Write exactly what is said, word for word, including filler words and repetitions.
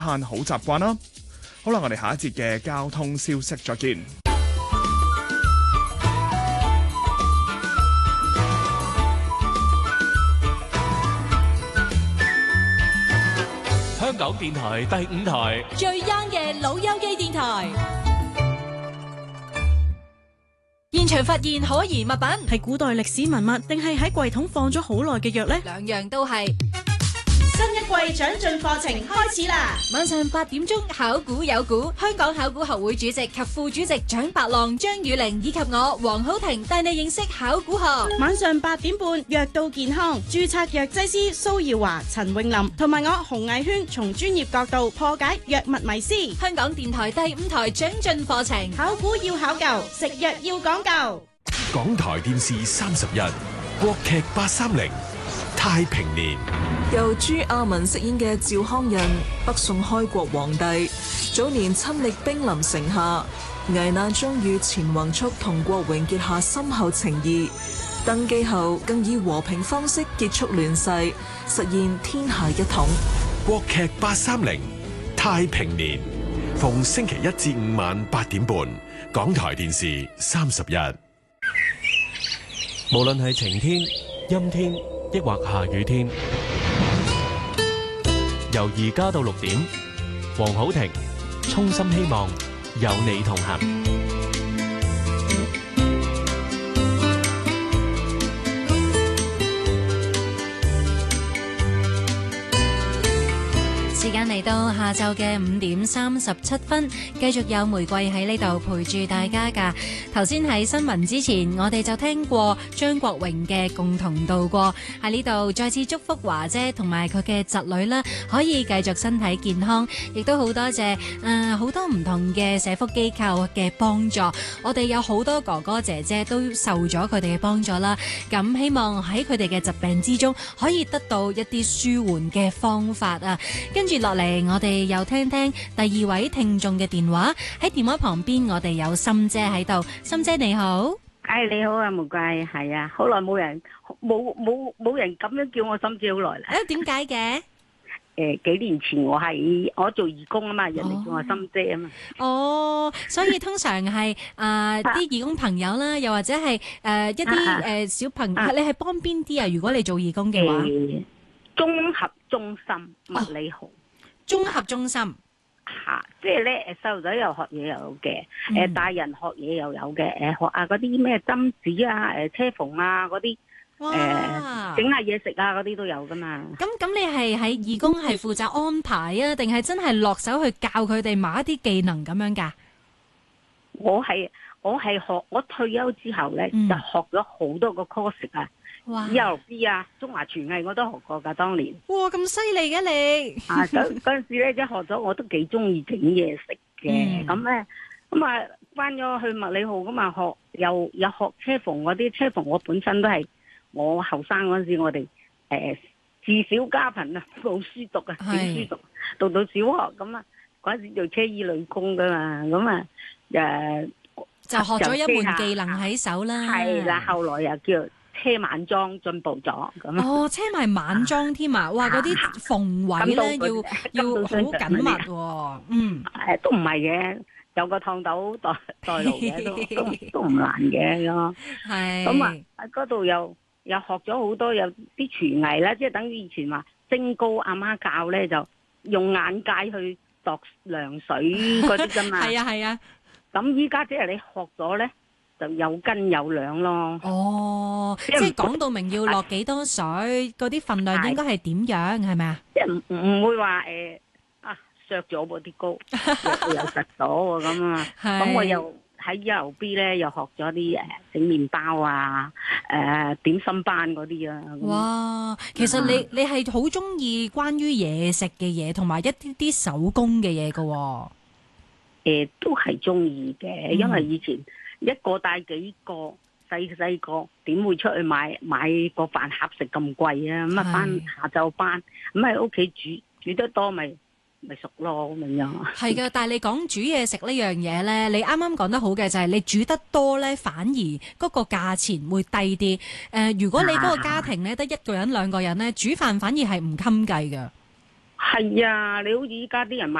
限好習慣啦。好啦，我哋下一節嘅交通消息再見。 香港電台第五台最 young 嘅老友記電台。現場發現可疑物品， 係古代歷史文物定係喺櫃桶放咗好耐嘅藥呢？ 兩樣都係。 新一季長進課程開始啦！ 晚上八點鐘，考古有股，香港考古學會主席及副主席蔣白浪、張宇玲以及我黃浩婷帶你認識考古學。 晚上八點半，藥到健康，註冊藥劑師蘇耀華、陳永林同埋我洪藝軒，從專業角度破解藥物迷思。 香港電台第五台長進課程， 考古要考究，食藥要講究。 港台電視三十一，國劇八三零。太平年， 由朱亞文飾演嘅趙匡胤，北宋開國皇帝，早年親歷兵臨城下，危難中與錢宏速同郭榮結下深厚情誼。登基後更以和平方式結束亂世，實現天下一統。 國劇八三零太平年，逢星期一至五晚八點半，港台電視三十一。 無論係晴天、陰天，抑或下雨天，由而家到六點，黃浩庭衷心希望有你同行。 時間嚟到下晝嘅五點三十七分，繼續有玫瑰喺呢度陪住大家噶。頭先喺新聞之前，我哋就聽過張國榮嘅《共同度過》，喺呢度再次祝福華姐同埋佢嘅侄女啦，可以繼續身體健康，亦都好多謝誒好多唔同嘅社福機構嘅幫助。我哋有好多哥哥姐姐都受咗佢哋嘅幫助啦，咁希望喺佢哋嘅疾病之中可以得到一啲舒緩嘅方法啊。跟住落嚟，我哋又聽聽第二位聽眾嘅電話。喺電話旁邊，我哋有心姐喺度。心姐你好。 哎，你好啊，玫瑰，係啊，好耐冇人冇冇冇人咁樣叫我心姐好耐啦。 誒，點解嘅？ 誒，幾年前我係我做義工啊嘛，人哋叫我心姐啊嘛。 哦，所以通常係誒啲義工朋友啦，又或者係誒一啲誒小朋友，你係幫邊啲啊？如果你做義工嘅話， 綜合中心麥理浩。 綜合中心吓，即係咧，誒，細路仔又學嘢又有嘅，誒，大人學嘢又有嘅，誒，學啊嗰啲咩針子啊，誒，車縫啊嗰啲，誒，整下嘢食啊嗰啲都有噶嘛。咁咁，你係喺義工係負責安排啊，定係真係落手去教佢哋某一啲技能咁樣噶？ 我係我係學，我退休之後咧就學咗好多個 course 啊。E L B 啊，中華廚藝我都學過噶，當年。 哇，咁犀利嘅你！ 啊，嗰嗰陣時咧，一學咗我都幾中意整嘢食嘅。咁咧，咁啊，翻咗去麥理浩咁啊，學又又學車縫嗰啲車縫，我本身都係我後生嗰陣時，我哋誒自小家貧啊，冇書讀啊，點書讀？讀到小學咁啊，嗰陣時做車衣女工噶嘛，咁啊誒就學咗一門技能喺手啦。 係啦，後來又叫車晚裝進步咗咁。 哦，車埋晚裝添啊！哇，嗰啲縫位咧要要好緊密喎。嗯， 誒都唔係嘅，有個燙斗代代勞嘅都都都唔難嘅咁。係咁啊！喺嗰度又又學咗好多有啲廚藝啦，即係等於以前話蒸糕，阿媽教咧就用眼界去度量水嗰啲啫嘛。係啊係啊。咁依家即係你學咗咧，就有斤有兩咯。哦，即係講到明要落幾多水，嗰啲份量應該係點樣，係咪啊？即係唔唔會話誒啊削咗嗰啲糕，又又實咗喎咁啊。咁我又喺 E L B 咧，又學咗啲誒整麵包啊，誒點心班嗰啲啊。哇！其實你你係好中意關於嘢食嘅嘢，同埋一啲啲手工嘅嘢噶。誒，都係中意嘅，因為以前一個帶幾個，細細個點會出去買買個飯盒食咁貴啊？咁啊翻下晝班，咁喺屋企煮煮得多咪咪熟咯咁樣。係噶，但係你講煮嘢食呢樣嘢咧，你啱啱講得好嘅就係你煮得多咧，反而嗰個價錢會低啲。誒、呃，如果你嗰個家庭咧得一個人兩個人咧，煮飯反而係唔襟計噶。 係啊，你好似依家啲人買